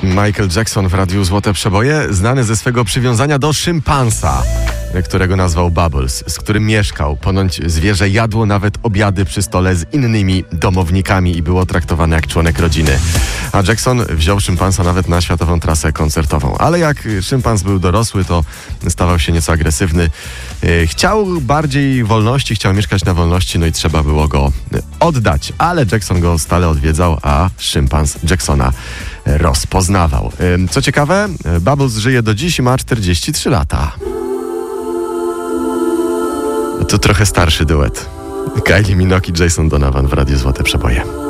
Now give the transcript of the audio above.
Michael Jackson w Radiu Złote Przeboje, znany ze swego przywiązania do szympansa, którego nazwał Bubbles, z którym mieszkał. Ponoć zwierzę jadło nawet obiady przy stole z innymi domownikami i było traktowane jak członek rodziny. A Jackson wziął szympansa nawet na światową trasę koncertową. Ale jak szympans był dorosły, to stawał się nieco agresywny. Chciał bardziej wolności, chciał mieszkać na wolności, no i trzeba było go oddać. Ale Jackson go stale odwiedzał, a szympans Jacksona rozpoznawał. Co ciekawe, Bubbles żyje do dziś i ma 43 lata. To trochę starszy duet. Kylie Minogue i Jason Donovan w Radiu Złote Przeboje.